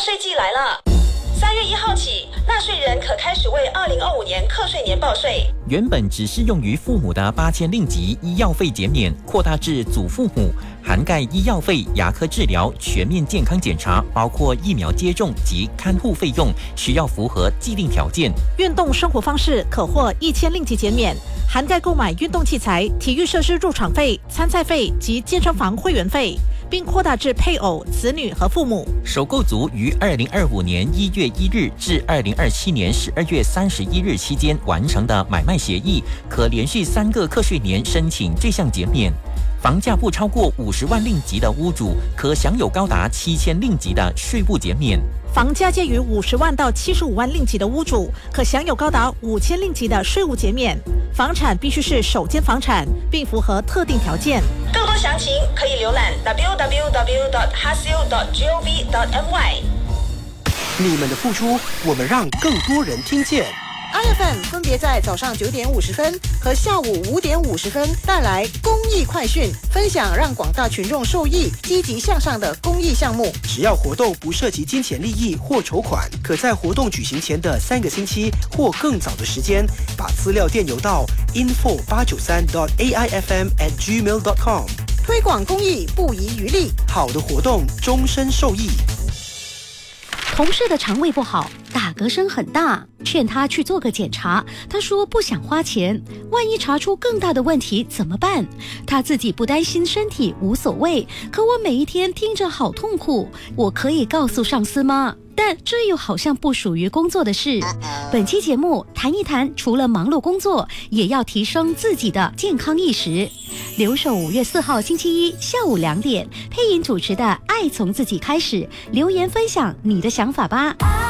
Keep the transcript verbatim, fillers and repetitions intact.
税季来了。三月一号起，纳税人可开始为二零二五年课税年报税。 原本只适用于父母的八千令吉医药费减免，扩大至祖父母，涵盖医药费、牙科治疗、全面健康检查，包括疫苗接种及看护费用，需要符合既定条件。 运动生活方式可获一千令吉减免，涵盖购买运动器材、体育设施入场费、参赛费及健身房会员费，并扩大至配偶、子女和父母。 首购族于二零二五年一月一日至二零二七年十二月三十一日期间完成的买卖协议，可连续三个课税年申请这项减免。房价不超过五十万令吉的屋主，可享有高达七千令吉的税务减免。 房价介于五十万到七十五万令吉的屋主，可享有高达五千令吉的税务减免。房产必须是首间房产，并符合特定条件。 更多详情可以浏览 w w w dot hasil dot gov dot my。 你们的付出，我们让更多人听见。 I F M 分别在早上九点五十分和下午五点五十分带来公益快讯，分享让广大群众受益、积极向上的公益项目。 只要活动不涉及金钱利益或筹款，可在活动举行前的三个星期或更早的时间，把资料电邮到 info 八九三 dot a i f m at gmail dot com。 推广公益不遗余力， 好的活动终身受益。 同事的肠胃不好，打嗝声很大，劝他去做个检查，他说不想花钱，万一查出更大的问题怎么办？他自己不担心身体无所谓，可我每一天听着好痛苦，我可以告诉上司吗？但这又好像不属于工作的事。本期节目谈一谈，除了忙碌工作，也要提升自己的健康意识。留守五月四号星期一下午两点，配音主持的《爱从自己开始》，留言分享你的想法吧。